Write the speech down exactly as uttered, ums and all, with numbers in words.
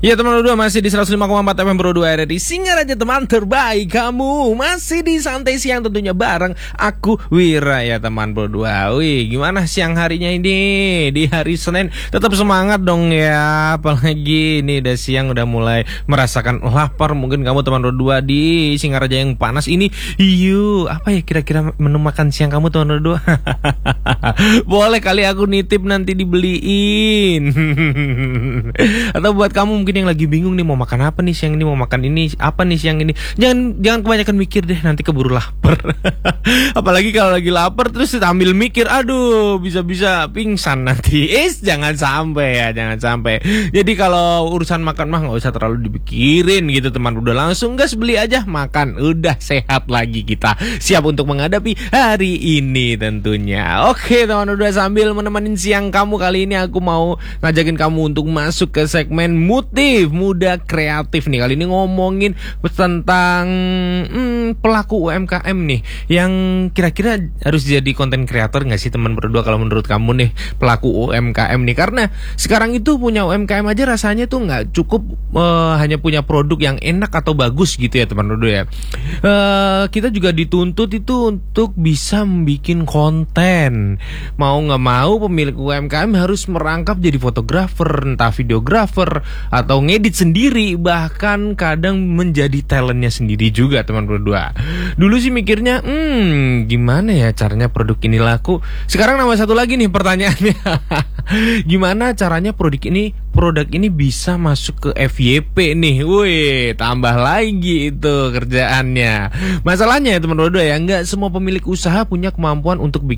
Ya teman berdua, masih di seratus lima koma empat F M Bro dua R R I Singaraja, teman terbaik kamu. Masih di Santai Siang tentunya bareng aku Wira ya teman berdua. Wih, gimana siang harinya ini? Di hari Senin tetap semangat dong ya. Apalagi ini udah siang, udah mulai merasakan lapar. Mungkin kamu teman berdua di Singaraja yang panas ini. Yuk, apa ya kira-kira menu makan siang kamu teman berdua? Boleh kali aku nitip nanti dibeliin. Atau buat kamu mungkin yang lagi bingung nih mau makan apa nih siang ini, mau makan ini apa nih siang ini, jangan jangan kebanyakan mikir deh, nanti keburu lapar. Apalagi kalau lagi lapar terus sambil mikir, aduh bisa-bisa pingsan nanti. Eh jangan sampai ya, jangan sampai. Jadi kalau urusan makan mah nggak usah terlalu dipikirin gitu teman, udah langsung gas beli aja makan, udah sehat lagi kita, siap untuk menghadapi hari ini tentunya. Oke teman, udah sambil menemani siang kamu kali ini aku mau ngajakin kamu untuk masuk ke segmen Motif Muda Kreatif nih. Kali ini ngomongin tentang hmm, pelaku U M K M nih, yang kira-kira harus jadi konten kreator gak sih teman berdua kalau menurut kamu nih, pelaku U M K M nih? Karena sekarang itu punya U M K M aja rasanya tuh gak cukup uh, hanya punya produk yang enak atau bagus gitu ya teman berdua ya. uh, Kita juga dituntut itu untuk bisa membuat konten. Mau gak mau pemilik U M K M harus merangkap jadi fotografer, entah videografer atau ngedit sendiri, bahkan kadang menjadi talentnya sendiri juga teman berdua. Dulu sih mikirnya, hmm gimana ya caranya produk ini laku. Sekarang nama satu lagi nih pertanyaannya. Gimana caranya produk ini produk ini bisa masuk ke F Y P nih? Wih, tambah lagi itu kerjaannya. Masalahnya ya teman berdua ya, nggak semua pemilik usaha punya kemampuan untuk bikin